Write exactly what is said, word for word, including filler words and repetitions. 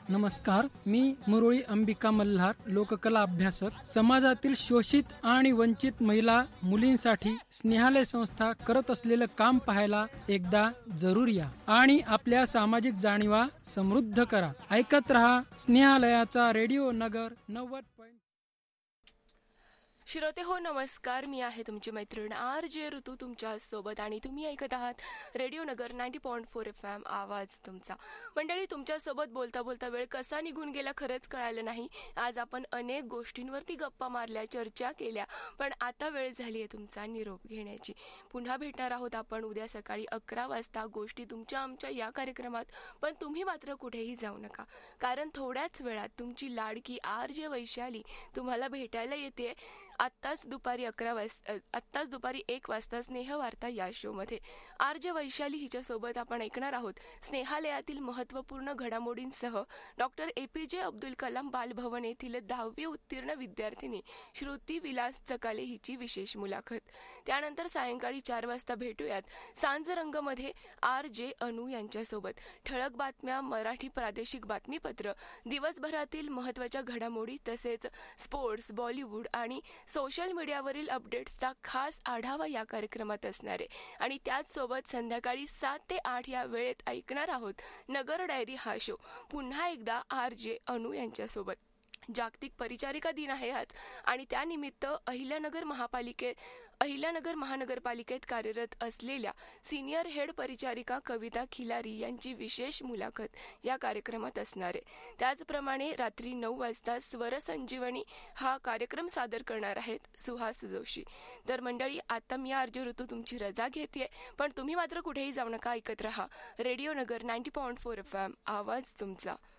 नमस्कार, मी मुरळी अंबिका मल्हार, लोककला अभ्यासक. समाजातील शोषित आणि वंचित महिला मुलींसाठी स्नेहालय संस्था करत असलेलं काम पाहायला एकदा जरूर या आणि आपल्या सामाजिक जाणीवा समृद्ध करा. ऐकत रहा स्नेहालयाचा रेडिओ नगर नव्वद पॉइंट. श्रोते हो नमस्कार, मी आहे तुमची मैत्रीण आर जे ऋतू तुमच्या सोबत आणि तुम्ही ऐकत आहात रेडिओ नगर ninety point four F M, आवाज तुमचा. मंडळी, तुमच्यासोबत बोलता बोलता वेळ कसा निघून गेला खरंच कळालं नाही. आज आपण अनेक गोष्टींवरती गप्पा मारल्या, चर्चा केल्या, पण आता वेळ झाली आहे तुमचा निरोप घेण्याची. पुन्हा भेटणार आहोत आपण उद्या सकाळी अकरा वाजता गोष्टी तुमच्या आमच्या या कार्यक्रमात. पण तुम्ही मात्र कुठेही जाऊ नका, कारण थोड्याच वेळात तुमची लाडकी आर जे वैशाली तुम्हाला भेटायला येते. आत्ताच दुपारी अकरा वाजता आत्ताच दुपारी एक वाजता स्नेहवार्ता या शो मध्ये आर जे वैशाली हिच्यासोबत आपण ऐकणार आहोत स्नेहालयातील महत्त्वपूर्ण घडामोडींसह डॉक्टर ए पी जे अब्दुल कलाम बालभवन येथील दहावी उत्तीर्ण विद्यार्थिनी श्रुती विलास चकाले हिची विशेष मुलाखत. त्यानंतर सायंकाळी चार वाजता भेटूयात सांज रंगमध्ये आर जे अनु यांच्यासोबत. ठळक बातम्या, मराठी प्रादेशिक बातमीपत्र, दिवसभरातील महत्त्वाच्या घडामोडी तसेच स्पोर्ट्स, बॉलिवूड आणि सोशल मीडियावरील अपडेट्सचा खास आढावा या कार्यक्रमात असणार आहे. आणि त्याचसोबत संध्याकाळी सात ते आठ या वेळेत ऐकणार आहोत नगर डायरी हा शो, पुन्हा एकदा आर जे अनु यांच्यासोबत. जागतिक परिचारिका दिन आहे आज आणि त्यानिमित्त अहिल्यानगर महापालिके अहिल्यानगर महानगरपालिकेत कार्यरत असलेल्या सिनियर हेड परिचारिका कविता खिलारी यांची विशेष मुलाखत या कार्यक्रमात असणार आहे. त्याचप्रमाणे रात्री नऊ वाजता स्वर संजीवनी हा कार्यक्रम सादर करणार आहेत सुहास जोशी. तर मंडळी, आता मी आरजे ऋतू तुमची रजा घेतेय, पण तुम्ही मात्र कुठेही जाऊ नका. ऐकत रहा रेडिओ नगर ninety point four F M, आवाज तुमचा.